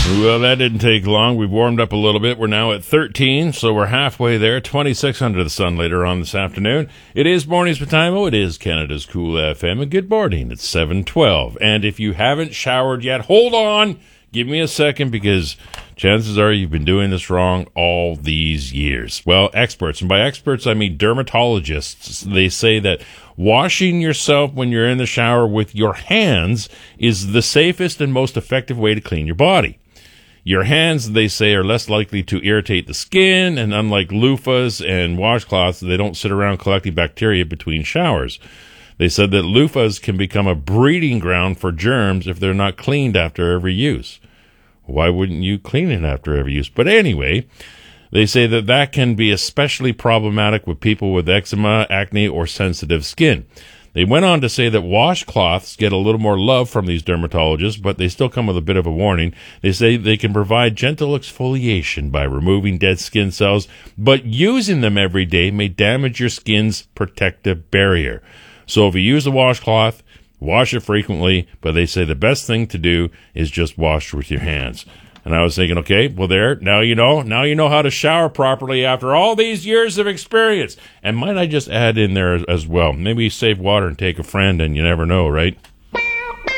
Well, that didn't take long. We've warmed up a little bit. We're now at 13, so we're halfway there. 26 under the sun later on this afternoon. It is Mornings with Timo. It is Canada's Cool FM. And good morning. It's 7:12. And if you haven't showered yet, hold on. Give me a second, because chances are you've been doing this wrong all these years. Well, experts, and by experts I mean dermatologists, they say that washing yourself when you're in the shower with your hands is the safest and most effective way to clean your body. Your hands, they say, are less likely to irritate the skin, and unlike loofahs and washcloths, they don't sit around collecting bacteria between showers. They said that loofahs can become a breeding ground for germs if they're not cleaned after every use. Why wouldn't you clean it after every use? But anyway, they say that that can be especially problematic with people with eczema, acne, or sensitive skin. They went on to say that washcloths get a little more love from these dermatologists, but they still come with a bit of a warning. They say they can provide gentle exfoliation by removing dead skin cells, but using them every day may damage your skin's protective barrier. So if you use a washcloth, wash it frequently, but they say the best thing to do is just wash with your hands. And I was thinking, okay, well there, now you know how to shower properly after all these years of experience. And might I just add in there as well, maybe save water and take a friend, and you never know, right?